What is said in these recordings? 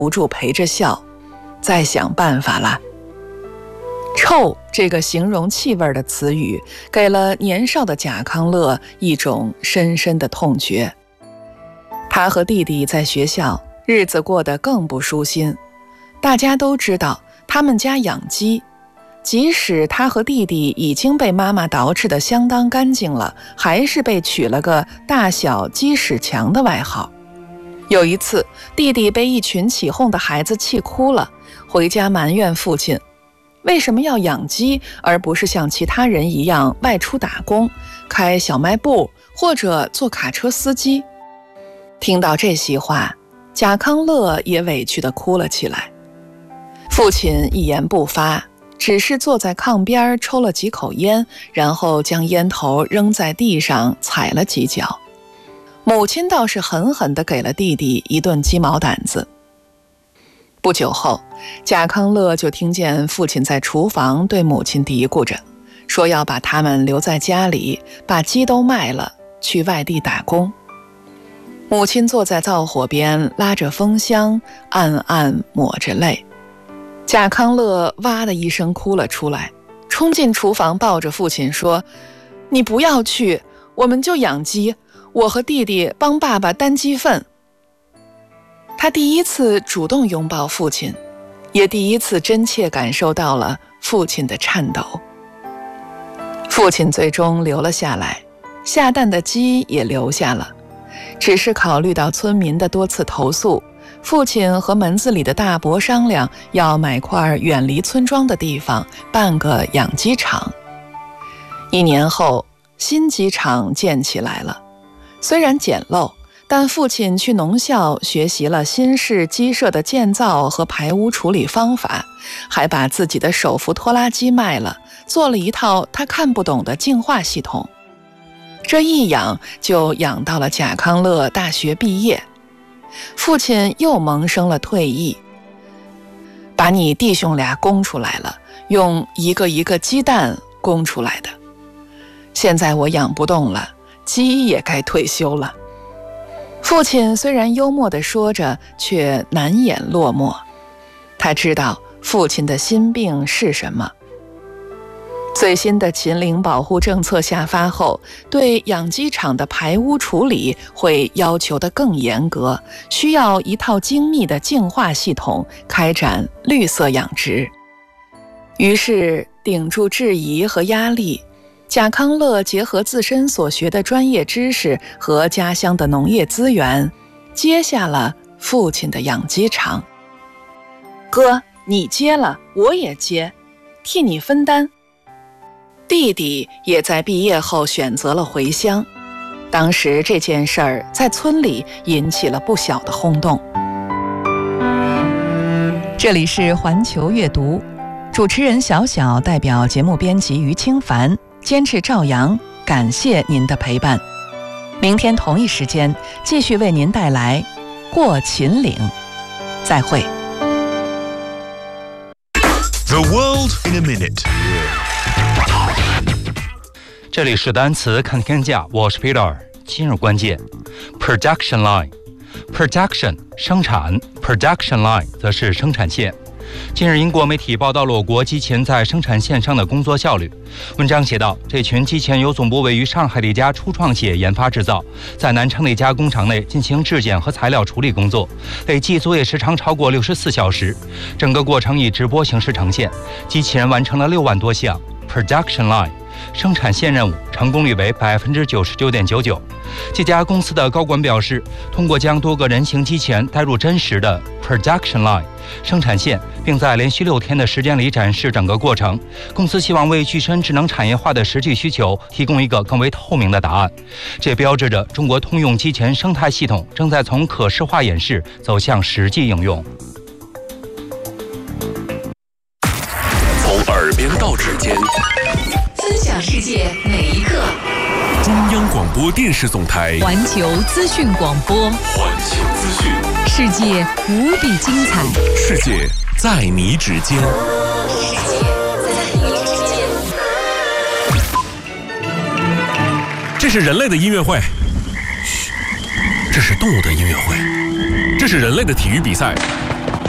不住陪着笑，再想办法啦。臭这个形容气味的词语，给了年少的贾康乐一种深深的痛觉。他和弟弟在学校日子过得更不舒心，大家都知道他们家养鸡，即使他和弟弟已经被妈妈捯饬得相当干净了，还是被取了个大小鸡屎强的外号。有一次，弟弟被一群起哄的孩子气哭了，回家埋怨父亲为什么要养鸡，而不是像其他人一样外出打工，开小卖部或者做卡车司机。听到这席话，贾康乐也委屈地哭了起来。父亲一言不发，只是坐在炕边抽了几口烟，然后将烟头扔在地上踩了几脚。母亲倒是狠狠地给了弟弟一顿鸡毛掸子。不久后，贾康乐就听见父亲在厨房对母亲嘀咕着，说要把他们留在家里，把鸡都卖了，去外地打工。母亲坐在灶火边，拉着风箱，暗暗抹着泪。贾康乐哇的一声哭了出来，冲进厨房抱着父亲说：“你不要去，我们就养鸡，我和弟弟帮爸爸担鸡粪。”他第一次主动拥抱父亲，也第一次真切感受到了父亲的颤抖。父亲最终留了下来，下蛋的鸡也留下了，只是考虑到村民的多次投诉，父亲和门子里的大伯商量要买块远离村庄的地方办个养鸡场。1年后，新鸡场建起来了，虽然简陋，但父亲去农校学习了新式鸡舍的建造和排污处理方法，还把自己的手扶拖拉机卖了，做了一套他看不懂的净化系统。这一养就养到了贾康乐大学毕业。父亲又萌生了退意，把你弟兄俩供出来了，用一个一个鸡蛋供出来的。现在我养不动了，鸡也该退休了。父亲虽然幽默地说着，却难掩落寞。他知道父亲的心病是什么。最新的禽灵保护政策下发后，对养鸡场的排污处理会要求得更严格，需要一套精密的净化系统，开展绿色养殖。于是，顶住质疑和压力，贾康乐结合自身所学的专业知识和家乡的农业资源，接下了父亲的养鸡场。哥，你接了，我也接，替你分担。弟弟也在毕业后选择了回乡，当时这件事儿在村里引起了不小的轰动。这里是环球阅读，主持人小小代表节目编辑于清凡，监制赵阳，感谢您的陪伴。明天同一时间继续为您带来过秦岭，再会。 The world in a minute。 这里是单词看天价，我是 Peter。今日关键 ：production line。production 生产 ，production line 则是生产线。近日，英国媒体报道了我国机器人在生产线上的工作效率。文章写道，这群机器人由总部位于上海的一家初创企业研发制造，在南昌的一家工厂内进行质检和材料处理工作，累计作业时长超过64小时。整个过程以直播形式呈现，机器人完成了6万多项 production line。 生产线任务成功率为99.99%。这家公司的高管表示，通过将多个人形机器人带入真实的 production line 生产线，并在连续6天的时间里展示整个过程，公司希望为具身智能产业化的实际需求提供一个更为透明的答案。这标志着中国通用机器人生态系统正在从可视化演示走向实际应用。 从耳边到指尖。 分享世界每一刻。 中央广播电视总台环球资讯广播。 环球资讯， 世界无比精彩。 世界在你指尖。 世界在你指尖。 这是人类的音乐会。嘘，这是动物的音乐会。这是人类的体育比赛。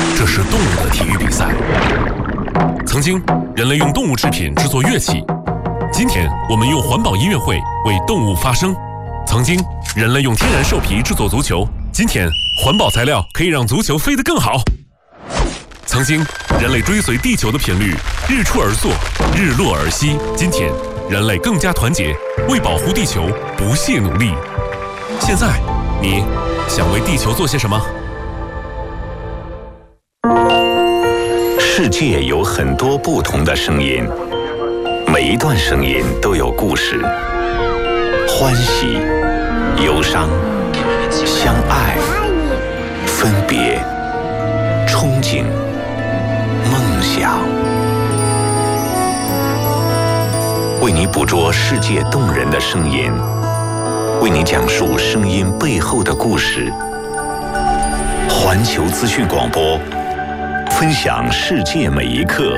这是动物的体育比赛。曾经，人类用动物制品制作乐器。今天，我们用环保音乐会为动物发声。曾经，人类用天然兽皮制作足球。今天，环保材料可以让足球飞得更好。曾经，人类追随地球的频率，日出而作，日落而息。今天，人类更加团结，为保护地球不懈努力。现在，你想为地球做些什么？ 世界有很多不同的声音，每一段声音都有故事，欢喜、忧伤、相爱、分别、憧憬、梦想。为你捕捉世界动人的声音，为你讲述声音背后的故事。环球资讯广播，分享世界每一刻。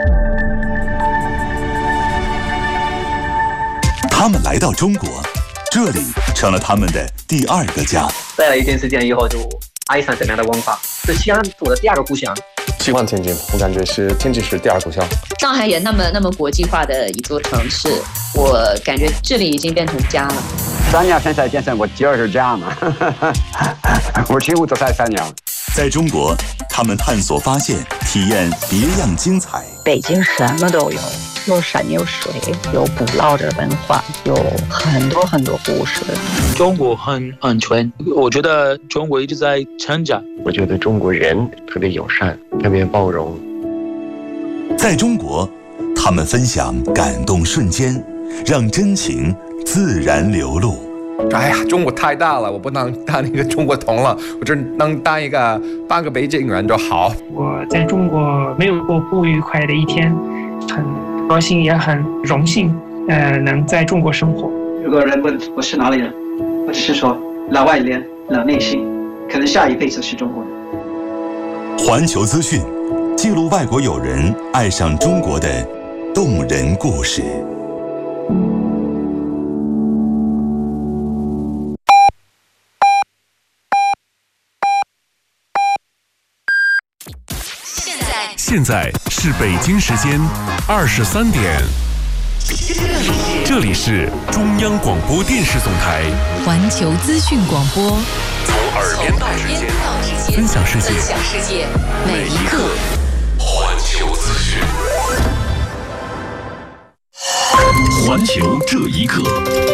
他们来到中国，这里成了他们的第二个家。 待了一段时间以后，就爱上这边的文化，是西安我的第二个故乡。 喜欢天津，我感觉是天津市第二故乡。 上海也那么国际化的一座城市，我感觉这里已经变成家了。 3年生才见生，我就是这样嘛。我几乎都在3年。 在中国，他们探索发现，体验别样精彩。 北京什么都有，有山有水，有古老的文化，有很多故事。 中国很安全，我觉得中国一直在成长。 我觉得中国人特别友善，特别包容。 在中国，他们分享感动瞬间，让真情自然流露。 哎呀，中国太大了，我不能当一个中国通了，我只能当一个半个北京人就好。 我在中国没有过不愉快的一天，很高兴也很荣幸，能在中国生活。 如果人问我是哪里人，我只是说老外脸老内心，可能下一辈子是中国人。 环球资讯记录外国友人爱上中国的动人故事。 现在是北京时间23点，这里是中央广播电视总台环球资讯广播， 从耳边到指尖，分享世界每一刻。 环球资讯，环球这一刻。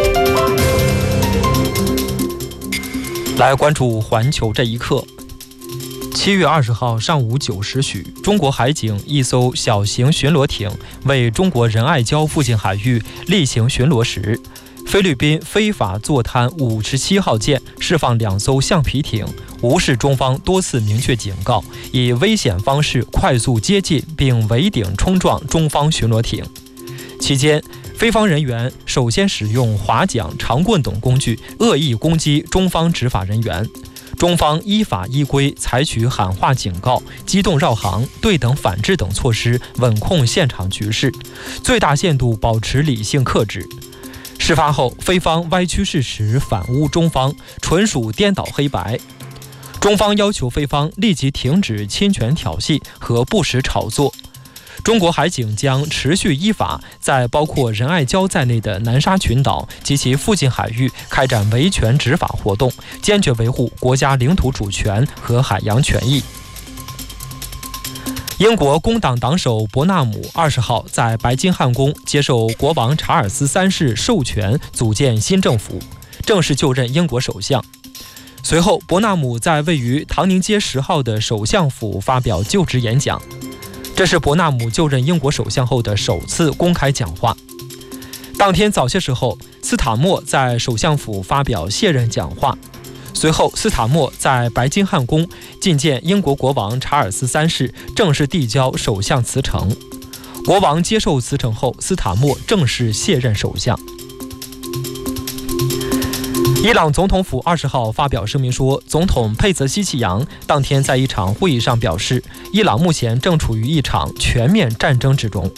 来关注环球这一刻。7月20号上午9时许，中国海警一艘小型巡逻艇为中国仁爱礁附近海域例行巡逻时，菲律宾非法坐滩57号舰释放2艘橡皮艇，无视中方多次明确警告，以危险方式快速接近并围顶冲撞中方巡逻艇。期间，菲方人员首先使用划桨、长棍等工具恶意攻击中方执法人员。中方依法依规采取喊话警告、机动绕行、对等反制等措施，稳控现场局势，最大限度保持理性克制。事发后，菲方歪曲事实，反诬中方，纯属颠倒黑白。中方要求菲方立即停止侵权挑衅和不实炒作。中国海警将持续依法在包括仁爱礁在内的南沙群岛及其附近海域开展维权执法活动，坚决维护国家领土主权和海洋权益。英国工党党首伯纳姆20号在白金汉宫接受国王查尔斯3世授权组建新政府，正式就任英国首相。随后，伯纳姆在位于唐宁街10号的首相府发表就职演讲。这是伯纳姆就任英国首相后的首次公开讲话。当天早些时候，斯塔默在首相府发表卸任讲话。随后，斯塔默在白金汉宫觐见英国国王查尔斯3世，正式递交首相辞呈。国王接受辞呈后，斯塔默正式卸任首相。伊朗总统府20号发表声明说，总统佩泽希奇扬当天在一场会议上表示，伊朗目前正处于一场全面战争之中。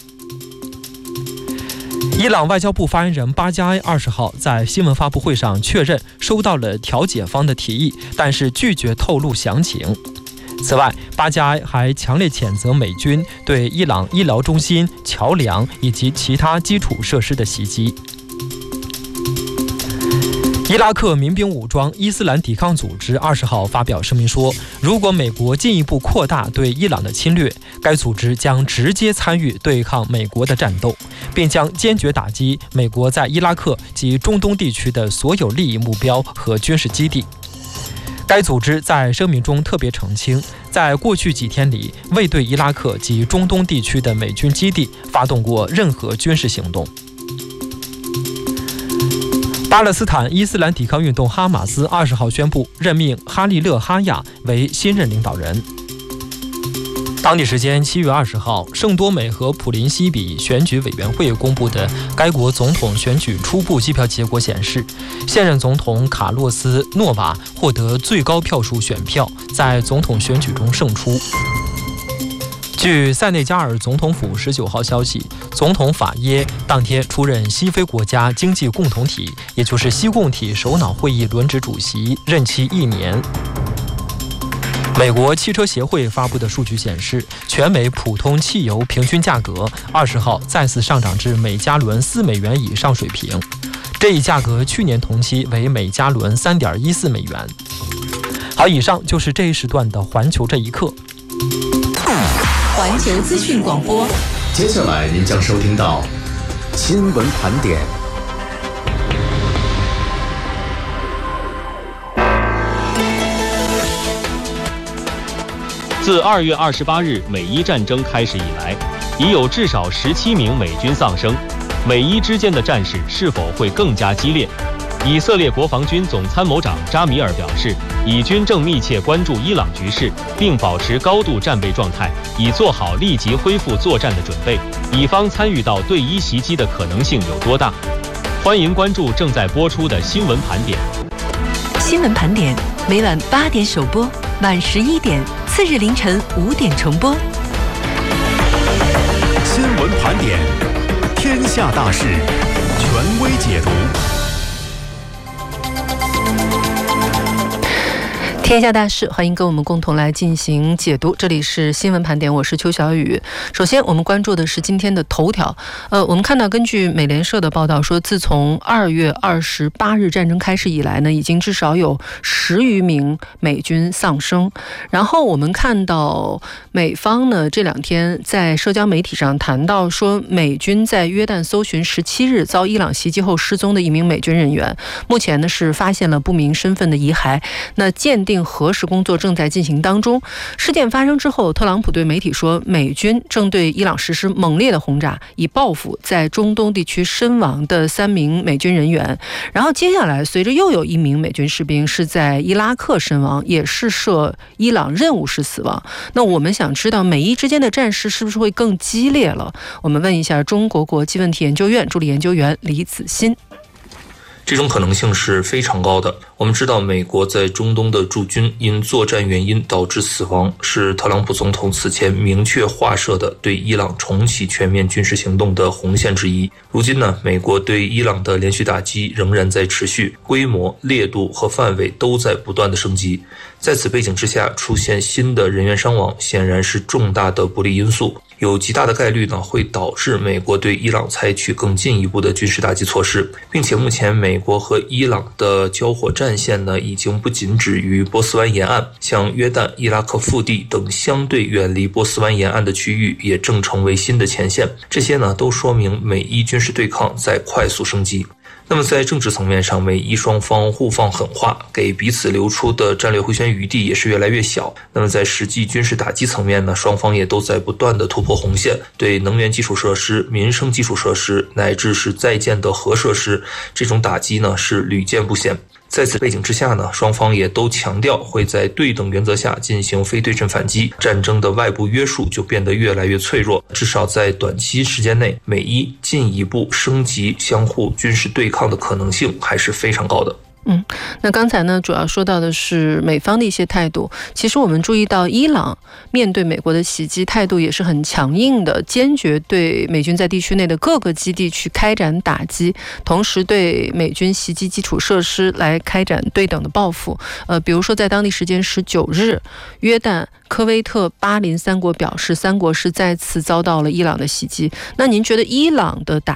伊朗外交部发言人巴加埃20号在新闻发布会上确认收到了调解方的提议，但是拒绝透露详情。 此外，巴加还强烈谴责美军对伊朗医疗中心、桥梁以及其他基础设施的袭击。伊拉克民兵武装伊斯兰抵抗组织20号发表声明说，如果美国进一步扩大对伊朗的侵略，该组织将直接参与对抗美国的战斗，并将坚决打击美国在伊拉克及中东地区的所有利益目标和军事基地。该组织在声明中特别澄清，在过去几天里未对伊拉克及中东地区的美军基地发动过任何军事行动。巴勒斯坦伊斯兰抵抗运动哈马斯20号宣布任命哈利勒·哈亚为新任领导人。当地时间7月20号，圣多美和普林西比选举委员会公布的该国总统选举初步计票结果显示，现任总统卡洛斯·诺瓦获得最高票数选票，在总统选举中胜出。据塞内加尔总统府19号消息，总统法耶当天出任西非国家经济共同体，也就是西共体首脑会议轮值主席，任期1年。美国汽车协会发布的数据显示，全美普通汽油平均价格20号再次上涨至每加仑4美元以上水平，这一价格去年同期为每加仑3.14美元。好，以上就是这一时段的环球这一刻。 环球资讯广播， 接下来您将收听到新闻盘点。 自2月28日美伊战争开始以来，已有至少17名美军丧生。美伊之间的战事是否会更加激烈？以色列国防军总参谋长扎米尔表示，以军正密切关注伊朗局势，并保持高度战备状态，以做好立即恢复作战的准备。以方参与到对伊袭击的可能性有多大？欢迎关注正在播出的新闻盘点。 新闻盘点每晚8点首播，晚11点，次日凌晨5点重播。 新闻盘点，天下大事，权威解读。 天下大事，欢迎跟我们共同来进行解读。这里是新闻盘点，我是邱小雨。首先，我们关注的是今天的头条。我们看到，根据美联社的报道说，自从2月28日战争开始以来呢，已经至少有10余名美军丧生。然后我们看到美方呢这2天在社交媒体上谈到说，美军在约旦搜寻17日遭伊朗袭击后失踪的一名美军人员，目前呢是发现了不明身份的遗骸。那鉴定核实工作正在进行当中。事件发生之后，特朗普对媒体说，美军正对伊朗实施猛烈的轰炸，以报复在中东地区身亡的3名美军人员。然后接下来，随着又有1名美军士兵是在伊拉克身亡，也是涉伊朗任务时死亡。那我们想知道，美伊之间的战事是不是会更激烈了？我们问一下中国国际问题研究院助理研究员李子欣。 这种可能性是非常高的。我们知道，美国在中东的驻军因作战原因导致死亡，是特朗普总统此前明确划设的对伊朗重启全面军事行动的红线之一。如今呢，美国对伊朗的连续打击仍然在持续，规模、烈度和范围都在不断的升级。在此背景之下，出现新的人员伤亡，显然是重大的不利因素，有极大的概率呢会导致美国对伊朗采取更进一步的军事打击措施，并且目前美国和伊朗的交火战线呢已经不仅止于波斯湾沿岸，像约旦、伊拉克腹地等相对远离波斯湾沿岸的区域也正成为新的前线。这些呢都说明美伊军事对抗在快速升级。那么在政治层面上，美伊双方互放狠话，给彼此留出的战略回旋余地也是越来越小。那么在实际军事打击层面呢，双方也都在不断的突破红线，对能源基础设施、民生基础设施乃至是在建的核设施，这种打击呢是屡见不鲜。在此背景之下呢，双方也都强调会在对等原则下进行非对称反击，战争的外部约束就变得越来越脆弱。至少在短期时间内，美伊进一步升级相互军事对抗的可能性还是非常高的。 那刚才呢，主要说到的是美方的一些态度。其实我们注意到，伊朗面对美国的袭击态度也是很强硬的，坚决对美军在地区内的各个基地去开展打击，同时对美军袭击基础设施来开展对等的报复。比如说在当地时间19日，约旦、科威特、巴林3国表示，3国是再次遭到了伊朗的袭击。那您觉得伊朗的打